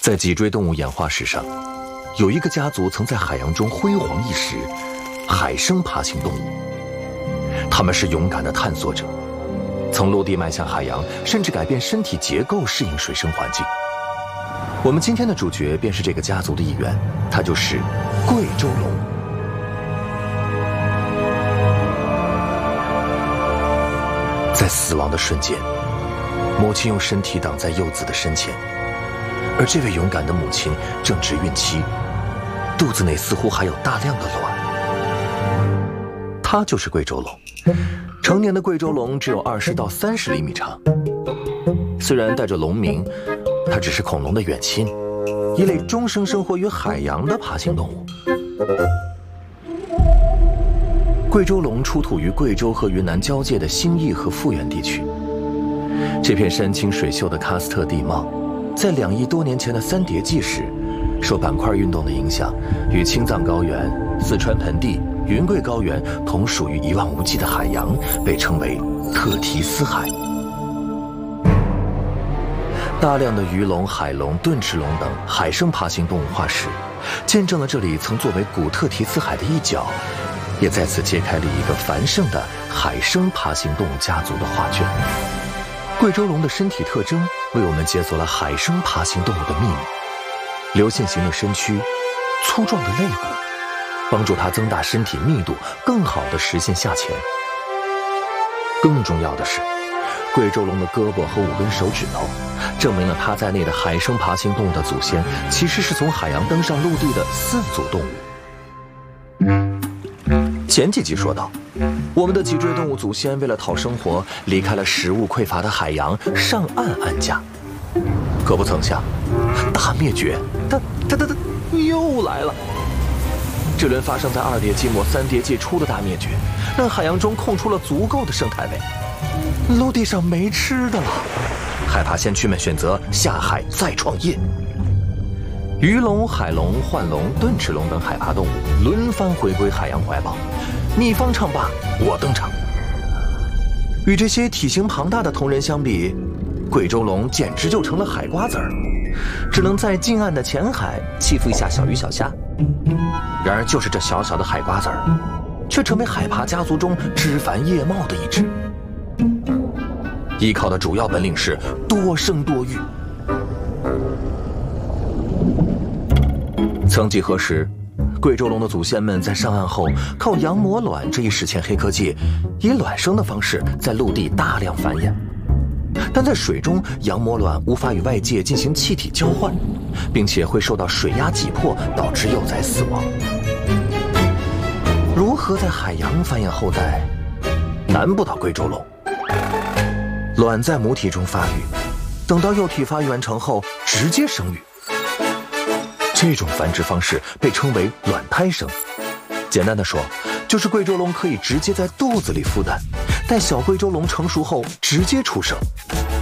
在脊椎动物演化史上，有一个家族曾在海洋中辉煌一时——海生爬行动物。它们是勇敢的探索者，从陆地迈向海洋，甚至改变身体结构适应水生环境。我们今天的主角便是这个家族的一员，它就是贵州龙。在死亡的瞬间，母亲用身体挡在幼子的身前，而这位勇敢的母亲正值孕期，肚子内似乎还有大量的卵。它就是贵州龙。成年的贵州龙只有20到30厘米长。虽然带着龙名，它只是恐龙的远亲，一类终生生活于海洋的爬行动物。贵州龙出土于贵州和云南交界的兴义和富源地区。这片山清水秀的喀斯特地貌，在2亿多年前的三叠纪时，受板块运动的影响，与青藏高原、四川盆地、云贵高原同属于一望无际的海洋，被称为特提斯海。大量的鱼龙、海龙、盾翅龙等海生爬行动物化石，见证了这里曾作为古特提斯海的一角，也在此揭开了一个繁盛的海生爬行动物家族的画卷。贵州龙的身体特征为我们解锁了海生爬行动物的秘密：流线型的身躯，粗壮的肋骨，帮助它增大身体密度，更好地实现下潜。更重要的是，贵州龙的胳膊和5根手指头，证明了它在内的海生爬行动物的祖先其实是从海洋登上陆地的4足动物。前几集说到，我们的脊椎动物祖先为了讨生活，离开了食物匮乏的海洋，上岸安家。可不曾想，大灭绝，它又来了。这轮发生在2叠纪末3叠纪初的大灭绝，让海洋中空出了足够的生态位，陆地上没吃的了。海爬先驱们选择下海再创业。鱼龙、海龙、浣龙、盾翅龙等海爬动物轮番回归海洋怀抱，你方唱罢我登场。与这些体型庞大的同仁相比，贵州龙简直就成了海瓜子儿，只能在近岸的浅海欺负一下小鱼小虾。然而就是这小小的海瓜子儿，却成为海爬家族中枝繁叶茂的一支。依靠的主要本领是多生多育。曾几何时，贵州龙的祖先们在上岸后，靠羊膜卵这一史前黑科技，以卵生的方式在陆地大量繁衍。但在水中，羊膜卵无法与外界进行气体交换，并且会受到水压挤迫，导致幼崽死亡。如何在海洋繁衍后代，难不倒贵州龙。卵在母体中发育，等到幼体发育完成后，直接生育。这种繁殖方式被称为卵胎生。简单的说，就是贵州龙可以直接在肚子里孵蛋，待小贵州龙成熟后直接出生。